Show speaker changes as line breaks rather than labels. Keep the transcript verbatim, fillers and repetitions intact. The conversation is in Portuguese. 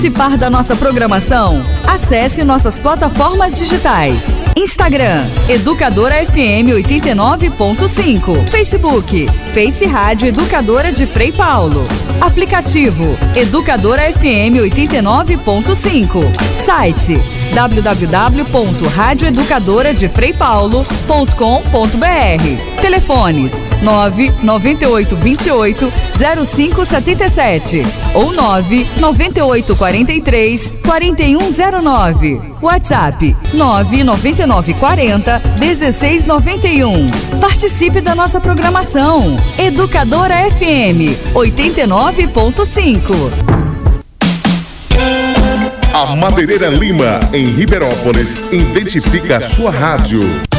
Participar da nossa programação? Acesse nossas plataformas digitais. Instagram, Educadora F M oitenta e nove ponto cinco. Facebook, Face Rádio Educadora de Frei Paulo. Aplicativo, Educadora F M oitenta e nove ponto cinco. Site, w w w ponto rádio educadora de frei paulo ponto com ponto b r. Telefones nove nove oito dois oito zero cinco sete sete ou nove nove oito quatro três quatro um zero nove. WhatsApp nove nove nove quatro zero um seis nove um. Participe da nossa programação. Educadora F M oitenta e nove ponto cinco.
A Madeireira Lima, em Ribeirópolis, identifica a sua rádio.